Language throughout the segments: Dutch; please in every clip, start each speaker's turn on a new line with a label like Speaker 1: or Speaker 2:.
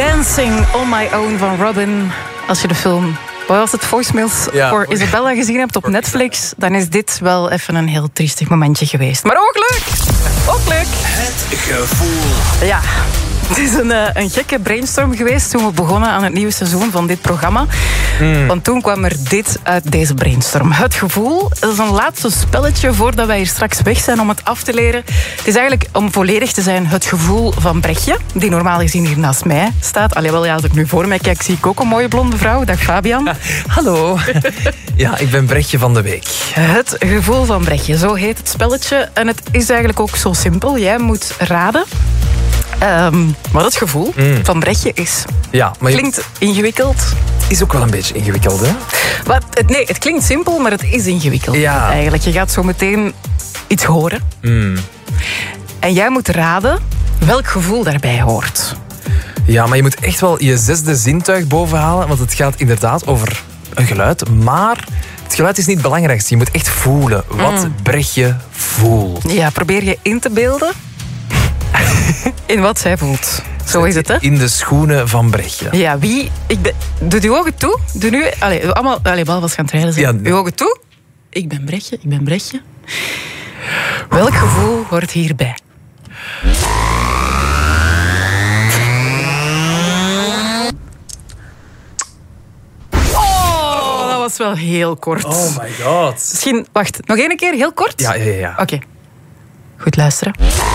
Speaker 1: Dancing on My Own van Robin. Als je de film, wat was het, Voicemails voor Isabella gezien hebt op Netflix, dan is dit wel even een heel triestig momentje geweest. Maar ook leuk! Ook leuk!
Speaker 2: Het gevoel.
Speaker 1: Ja. Het is een gekke brainstorm geweest toen we begonnen aan het nieuwe seizoen van dit programma. Want toen kwam er dit uit deze brainstorm. Het gevoel, dat is een laatste spelletje voordat wij hier straks weg zijn om het af te leren. Het is eigenlijk, om volledig te zijn, het gevoel van Brechtje, die normaal gezien hier naast mij staat. Allee, als ik nu voor mij kijk, zie ik ook een mooie blonde vrouw. Dag Fabian.
Speaker 3: Hallo. Ja, ik ben Brechtje van de week.
Speaker 1: Het gevoel van Brechtje, zo heet het spelletje. En het is eigenlijk ook zo simpel. Jij moet raden wat het gevoel van Brechtje is.
Speaker 3: Ja, maar
Speaker 1: Klinkt ingewikkeld.
Speaker 3: is ook wel een beetje ingewikkeld, hè?
Speaker 1: Nee, het klinkt simpel, maar het is ingewikkeld.
Speaker 3: Ja.
Speaker 1: Eigenlijk. Je gaat zo meteen iets horen. En jij moet raden welk gevoel daarbij hoort.
Speaker 3: Ja, maar je moet echt wel je zesde zintuig bovenhalen, want het gaat inderdaad over een geluid, maar het geluid is niet het belangrijkste. Je moet echt voelen wat Brechtje voelt.
Speaker 1: Ja, probeer je in te beelden in wat zij voelt. Zo is het, hè?
Speaker 3: In de schoenen van Brechtje.
Speaker 1: Ja, wie... Doe je ogen toe. Doe nu... Allemaal... Behalve gaan trainen zijn.
Speaker 3: Ja.
Speaker 1: Je ogen toe. Ik ben Brechtje, ik ben Brechtje. Welk gevoel hoort hierbij? Oh, dat was wel heel kort.
Speaker 3: Oh my god.
Speaker 1: Misschien... Wacht, nog één keer, heel kort?
Speaker 3: Ja.
Speaker 1: Oké. Goed luisteren.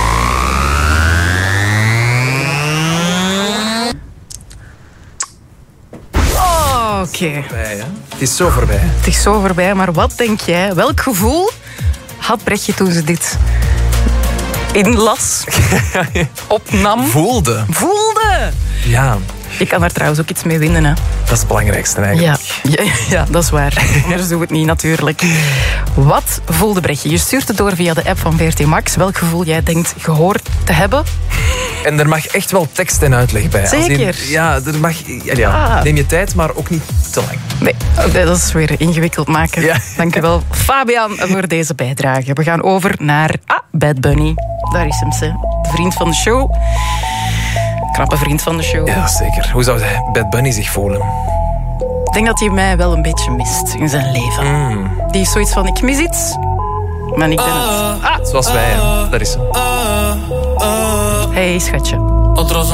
Speaker 1: Oké.
Speaker 3: Voorbij, hè? Het is zo voorbij.
Speaker 1: Het is zo voorbij, maar wat denk jij? Welk gevoel had Brechtje toen ze dit inlas, opnam?
Speaker 3: Voelde. Ja,
Speaker 1: Je kan daar trouwens ook iets mee winnen, hè?
Speaker 3: dat is het belangrijkste eigenlijk.
Speaker 1: Ja, dat is waar. Anders doen we het niet, natuurlijk. Wat voelde Brechtje? Je stuurt het door via de app van VRT Max. Welk gevoel jij denkt gehoord te hebben?
Speaker 3: En er mag echt wel tekst en uitleg bij.
Speaker 1: Zeker?
Speaker 3: Er mag... Ja, neem je tijd, maar ook niet te lang.
Speaker 1: Nee, dat is weer ingewikkeld maken.
Speaker 3: Ja.
Speaker 1: Dankjewel, Fabian, voor deze bijdrage. We gaan over naar Bad Bunny. Daar is hem, de vriend van de show. Knappe vriend van de show.
Speaker 3: Ja, zeker. Hoe zou Bad Bunny zich voelen?
Speaker 1: Ik denk dat hij mij wel een beetje mist in zijn leven. Die heeft zoiets van, ik mis iets, maar ik ben het.
Speaker 3: Zoals wij, hè. Dat is zo.
Speaker 1: Hey, schatje.